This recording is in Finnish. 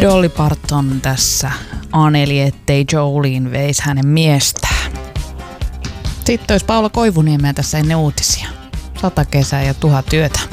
Dolly Parton tässä aneli, ettei Jolene veisi hänen miestään. Sitten olisi Paula Koivuniemeä tässä ennen uutisia. 100 kesää ja 1000 yötä.